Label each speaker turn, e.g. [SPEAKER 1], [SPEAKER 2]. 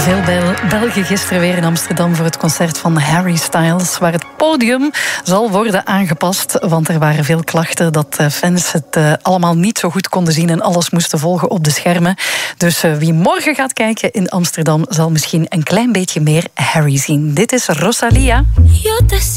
[SPEAKER 1] Veel Belgen gisteren weer in Amsterdam voor het concert van Harry Styles, waar het podium zal worden aangepast, want er waren veel klachten dat fans het allemaal niet zo goed konden zien en alles moesten volgen op de schermen. Dus wie morgen gaat kijken in Amsterdam zal misschien een klein beetje meer Harry zien. Dit is Rosalia.